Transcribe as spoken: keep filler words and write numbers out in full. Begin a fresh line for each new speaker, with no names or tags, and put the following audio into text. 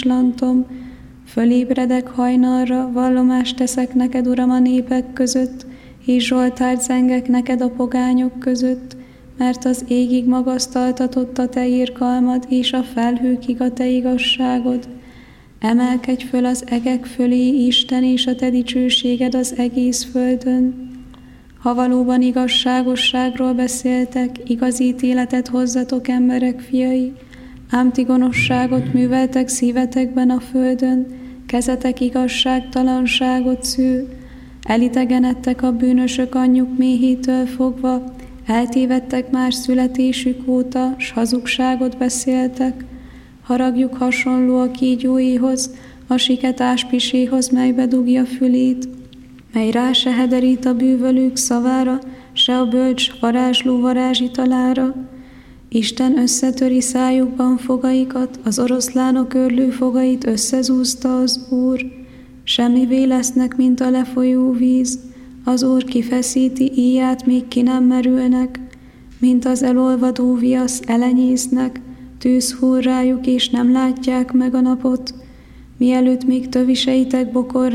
lantom, fölébredek hajnalra, vallomást teszek neked, Uram, a népek között, és zsoltárt zengek neked a pogányok között, mert az égig magasztaltatott a te irgalmad, és a felhőkig a te igazságod. Emelkedj föl az egek fölé, Isten, és a te dicsőséged az egész földön. Ha valóban igazságosságról beszéltek, igaz ítéletet hozzatok, emberek fiai, ám ti gonoszságot műveltek szívetekben a földön, kezetek igazságtalanságot szül, elitegenedtek a bűnösök anyjuk méhétől fogva, eltévedtek már születésük óta, s hazugságot beszéltek. Haragjuk hasonló a kígyóéhoz, a siketás piséhoz, melybe dugja fülét, mely rá se hederít a bűvölők szavára, se a bölcs varázsló varázsitalára. Isten összetöri szájukban fogaikat, az oroszlánok örlő fogait összezúzta az Úr. Semmivé lesznek, mint a lefolyó víz, az Úr kifeszíti íját, még ki nem merülnek, mint az elolvadó viasz elenyésznek, tűz hull rájuk, és nem látják meg a napot, mielőtt még töviseitek bokor